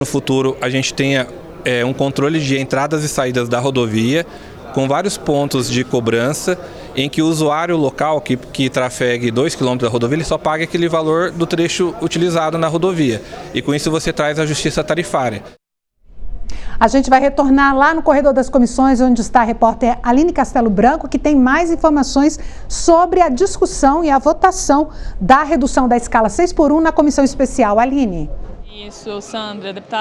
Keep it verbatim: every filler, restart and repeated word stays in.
No futuro, a gente tenha é, um controle de entradas e saídas da rodovia, com vários pontos de cobrança, em que o usuário local que, que trafegue dois quilômetros da rodovia, ele só paga aquele valor do trecho utilizado na rodovia. E com isso você traz a justiça tarifária. A gente vai retornar lá no corredor das comissões, onde está a repórter Aline Castelo Branco, que tem mais informações sobre a discussão e a votação da redução da escala seis por um na comissão especial. Aline. Isso, Sandra, deputada.